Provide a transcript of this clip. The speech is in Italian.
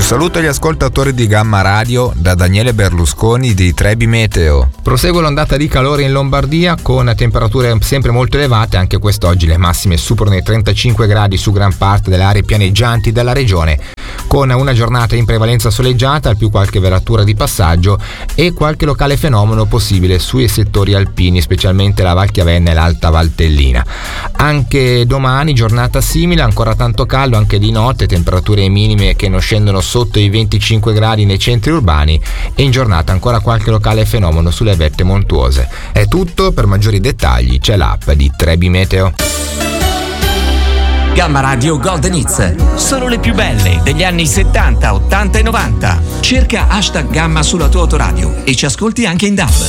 saluto agli ascoltatori di Gamma Radio da Daniele Berlusconi di Trebi Meteo. Prosegue l'ondata di calore in Lombardia con temperature sempre molto elevate. Anche quest'oggi le massime superano i 35 gradi su gran parte delle aree pianeggianti della regione, con una giornata in prevalenza soleggiata, al più qualche velatura di passaggio e qualche locale fenomeno possibile sui settori alpini, specialmente la Val Chiavenna e l'Alta Valtellina. Anche domani giornata simile, ancora tanto caldo anche di notte, temperature minime che non scendono sotto i 25 gradi nei centri urbani e in giornata ancora qualche locale fenomeno sulle vette montuose. È tutto, per maggiori dettagli c'è l'app di Trebi Meteo. Gamma Radio Golden Hits, solo le più belle degli anni 70, 80 e 90. Cerca #Gamma sulla tua autoradio e ci ascolti anche in DAB.